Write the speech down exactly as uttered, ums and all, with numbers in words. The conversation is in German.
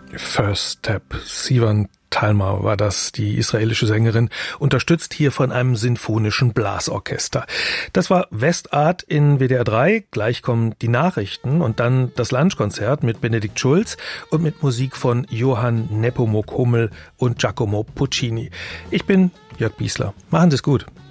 First Step, Sivan Talma war das, die israelische Sängerin, unterstützt hier von einem sinfonischen Blasorchester. Das war Westart in W D R drei, gleich kommen die Nachrichten und dann das Lunchkonzert mit Benedikt Schulz und mit Musik von Johann Nepomuk Hummel und Giacomo Puccini. Ich bin Jörg Biesler. Machen Sie es gut.